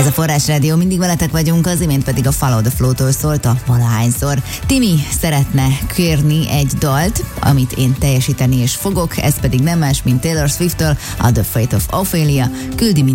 Ez a Forrás Rádió, mindig veletek vagyunk, az imént pedig a Follow the Flow-tól szólt a valahányszor. Timi szeretne kérni egy dalt, amit én teljesíteni is fogok, ez pedig nem más, mint Taylor Swift-től, a The Fate of Ophelia, küldi